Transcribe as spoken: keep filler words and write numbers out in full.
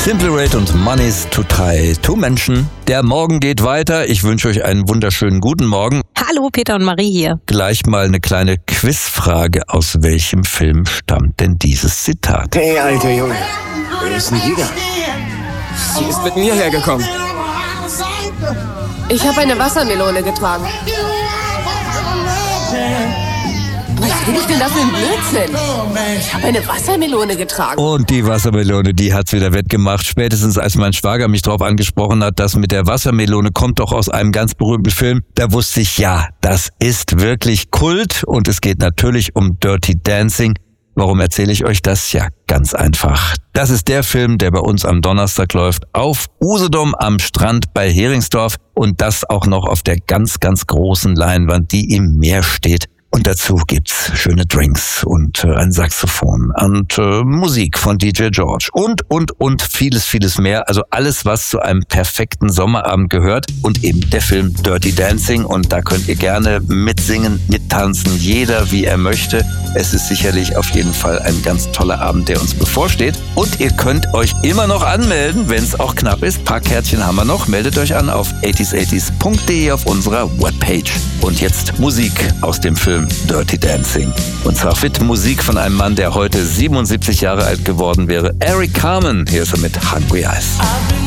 Simply Red und Money's to Tie to Menschen. Der Morgen geht weiter. Ich wünsche euch einen wunderschönen guten Morgen. Hallo, Peter und Marie hier. Gleich mal eine kleine Quizfrage. Aus welchem Film stammt denn dieses Zitat? Hey, alter Junge, wer ist denn die da? Sie ist mit mir hergekommen. Ich habe eine Wassermelone getragen. Was will ich denn da für ein Blödsinn? Ich habe eine Wassermelone getragen. Und die Wassermelone, die hat's wieder wettgemacht. Spätestens als mein Schwager mich drauf angesprochen hat, das mit der Wassermelone kommt doch aus einem ganz berühmten Film, da wusste ich, ja, das ist wirklich Kult und es geht natürlich um Dirty Dancing. Warum erzähle ich euch das? Ja, ganz einfach. Das ist der Film, der bei uns am Donnerstag läuft, auf Usedom am Strand bei Heringsdorf und das auch noch auf der ganz, ganz großen Leinwand, die im Meer steht. Und dazu gibt's schöne Drinks und äh, ein Saxophon und äh, Musik von D J George und, und, und vieles, vieles mehr. Also alles, was zu einem perfekten Sommerabend gehört und eben der Film Dirty Dancing. Und da könnt ihr gerne mitsingen, mittanzen, jeder wie er möchte. Es ist sicherlich auf jeden Fall ein ganz toller Abend, der uns bevorsteht. Und ihr könnt euch immer noch anmelden, wenn es auch knapp ist. Ein paar Kärtchen haben wir noch. Meldet euch an auf achtzig achtzig punkt de auf unserer Webpage. Und jetzt Musik aus dem Film Dirty Dancing. Und zwar fit Musik von einem Mann, der heute siebenundsiebzig Jahre alt geworden wäre. Eric Carmen. Hier ist er mit Hungry Eyes.